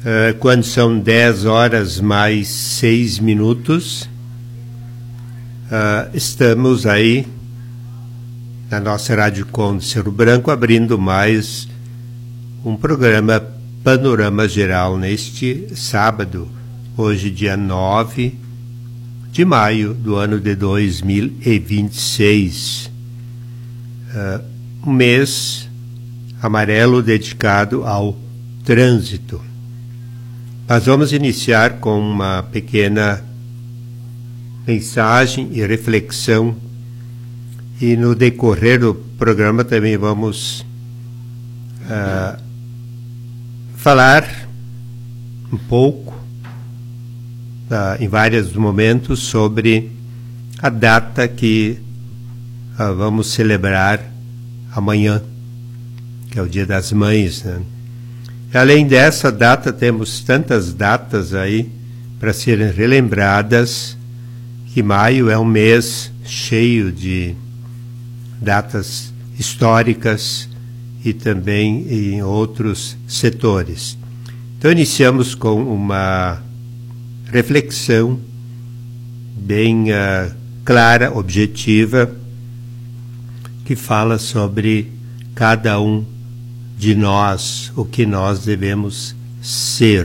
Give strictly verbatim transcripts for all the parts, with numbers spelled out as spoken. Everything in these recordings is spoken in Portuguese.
Uh, quando são dez horas mais seis minutos, uh, estamos aí na nossa Rádio Conde Cerro Branco abrindo mais um programa Panorama Geral neste sábado, hoje dia nove de maio do ano de dois mil e vinte e seis, uh, um mês amarelo dedicado ao trânsito. Nós vamos iniciar com uma pequena mensagem e reflexão, e no decorrer do programa também vamos uh, falar um pouco, uh, em vários momentos, sobre a data que uh, vamos celebrar amanhã, que é o Dia das Mães, né? Além dessa data, temos tantas datas aí para serem relembradas, que maio é um mês cheio de datas históricas e também em outros setores. Então, iniciamos com uma reflexão bem uh, clara, objetiva, que fala sobre cada um de nós, o que nós devemos ser.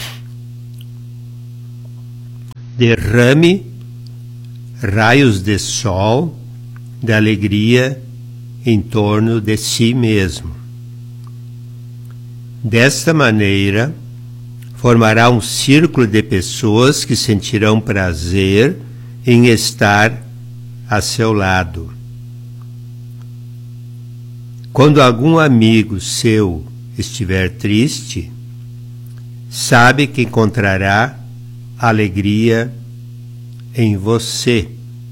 Derrame raios de sol de alegria em torno de si mesmo. Desta maneira, formará um círculo de pessoas que sentirão prazer em estar a seu lado. Quando algum amigo seu estiver triste, sabe que encontrará alegria em você.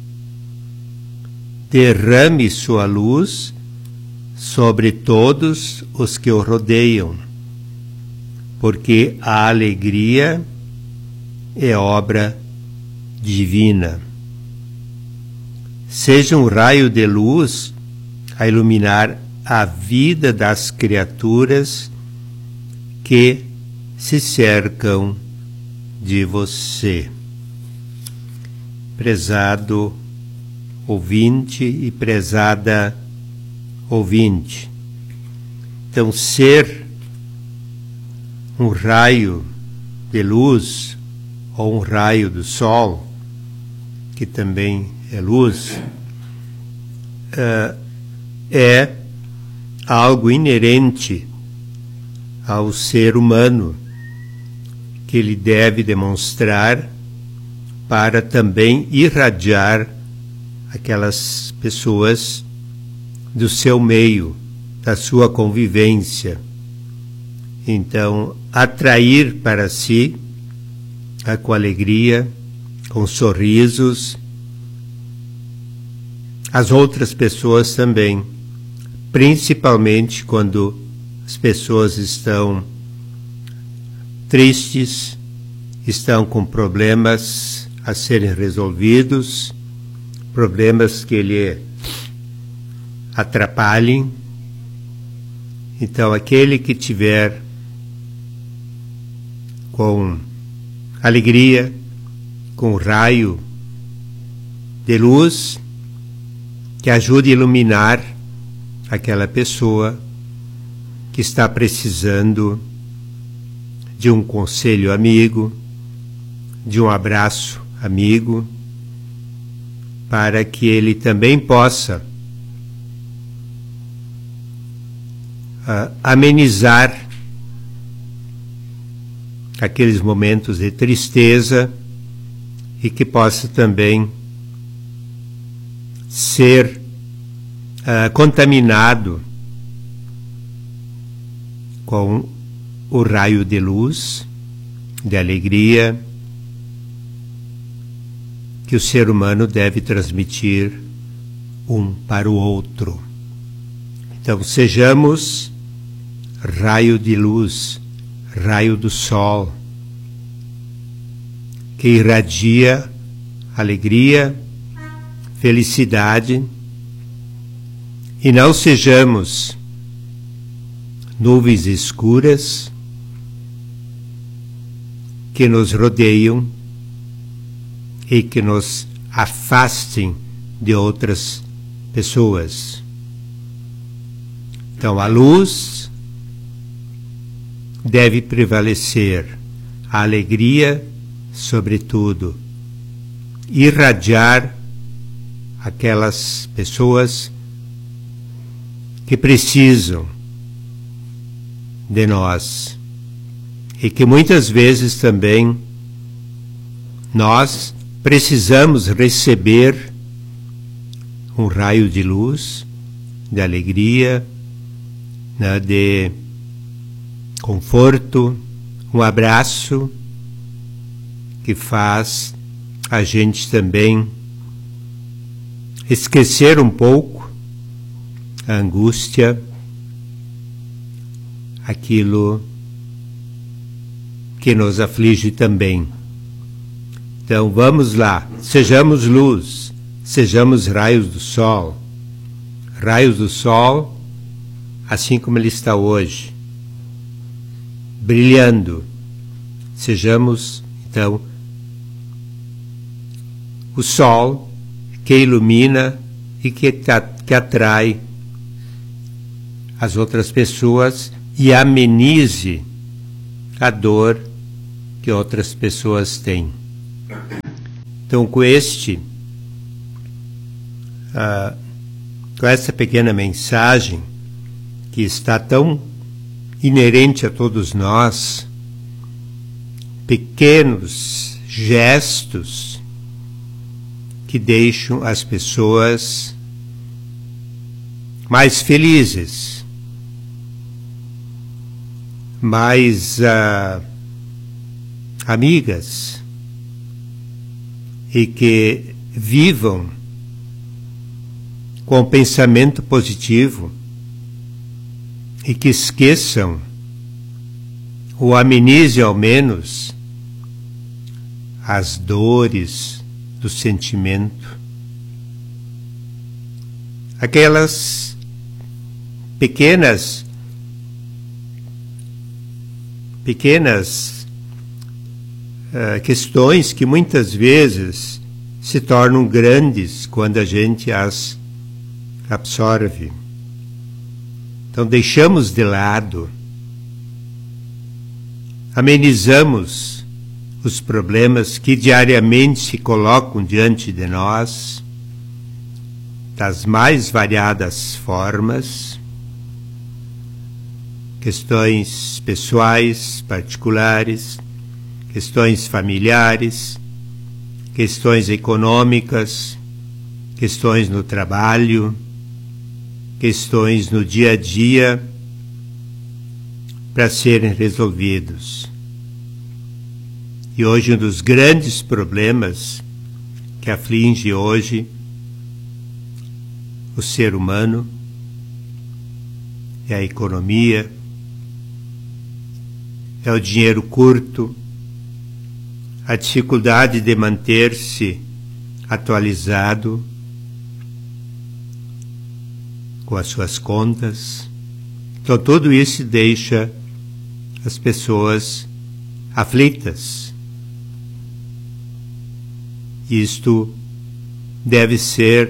Derrame sua luz sobre todos os que o rodeiam, porque a alegria é obra divina. Seja um raio de luz a iluminar a vida das criaturas que se cercam de você. Prezado ouvinte e prezada ouvinte, então, ser um raio de luz ou um raio do sol, que também é luz, uh, é algo inerente ao ser humano, que ele deve demonstrar para também irradiar aquelas pessoas do seu meio, da sua convivência. Então, atrair para si, ah, com alegria, com sorrisos, as outras pessoas também, principalmente quando as pessoas estão tristes, estão com problemas a serem resolvidos, problemas que lhe atrapalhem. Então, aquele que tiver com alegria, com raio de luz, que ajude a iluminar aquela pessoa que está precisando de um conselho amigo, de um abraço amigo, para que ele também possa uh, amenizar aqueles momentos de tristeza, e que possa também ser uh, contaminado com o raio de luz, de alegria, que o ser humano deve transmitir um para o outro. Então, sejamos raio de luz, raio do sol, que irradia alegria, felicidade, e não sejamos nuvens escuras que nos rodeiam e que nos afastem de outras pessoas. Então, a luz deve prevalecer, a alegria, sobretudo, irradiar aquelas pessoas que precisam de nós e que muitas vezes também nós precisamos receber um raio de luz, de alegria, né, de conforto, um abraço que faz a gente também esquecer um pouco a angústia, aquilo que nos aflige também. Então vamos lá, sejamos luz, sejamos raios do sol, raios do sol, assim como ele está hoje, brilhando. Sejamos, então, o sol que ilumina e que, que atrai as outras pessoas e amenize a dor que outras pessoas têm. Então, com este, ah, com essa pequena mensagem que está tão inerente a todos nós, pequenos gestos que deixam as pessoas mais felizes, mais uh, amigas, e que vivam com pensamento positivo e que esqueçam ou amenize ao menos as dores do sentimento, aquelas pequenas pequenas uh, questões que muitas vezes se tornam grandes quando a gente as absorve. Então deixamos de lado, amenizamos os problemas que diariamente se colocam diante de nós, das mais variadas formas, questões pessoais, particulares, questões familiares, questões econômicas, questões no trabalho, questões no dia a dia, para serem resolvidos. E hoje um dos grandes problemas que aflige hoje o ser humano é a economia, é o dinheiro curto, a dificuldade de manter-se atualizado com as suas contas. Então tudo isso deixa as pessoas aflitas. Isto deve ser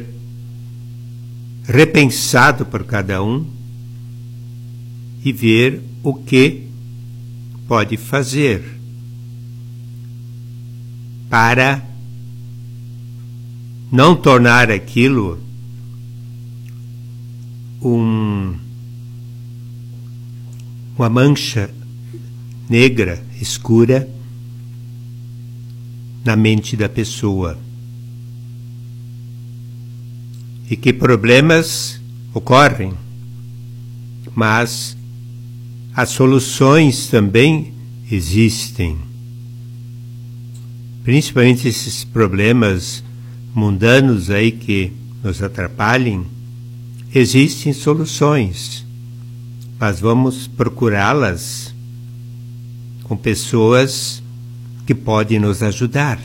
repensado por cada um e ver o que pode fazer para não tornar aquilo um, uma mancha negra, escura, na mente da pessoa. E que problemas ocorrem, mas as soluções também existem. Principalmente esses problemas mundanos aí que nos atrapalhem, existem soluções, mas vamos procurá-las com pessoas que podem nos ajudar.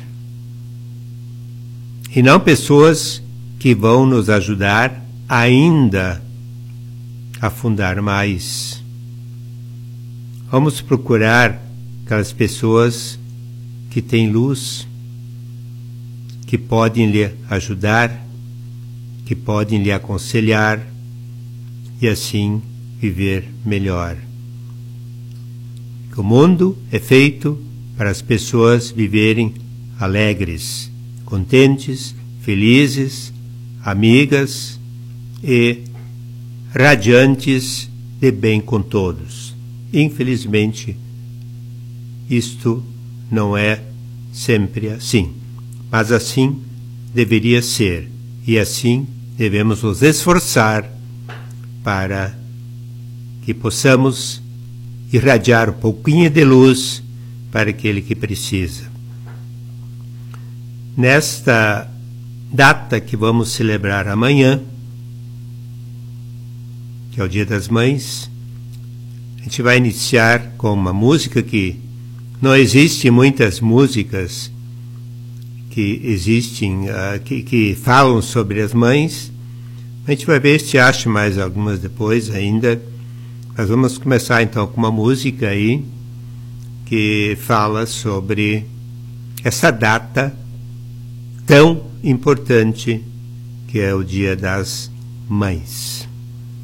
E não pessoas que vão nos ajudar ainda a afundar mais. Vamos procurar aquelas pessoas que têm luz, que podem lhe ajudar, que podem lhe aconselhar e assim viver melhor. O mundo é feito para as pessoas viverem alegres, contentes, felizes, amigas e radiantes de bem com todos. Infelizmente, isto não é sempre assim, mas assim deveria ser, e assim devemos nos esforçar para que possamos irradiar um pouquinho de luz para aquele que precisa. Nesta data que vamos celebrar amanhã, que é o Dia das Mães, a gente vai iniciar com uma música que não existe muitas músicas que existem, uh, que, que falam sobre as mães. A gente vai ver se acha mais algumas depois ainda. Nós vamos começar então com uma música aí que fala sobre essa data tão importante que é o Dia das Mães.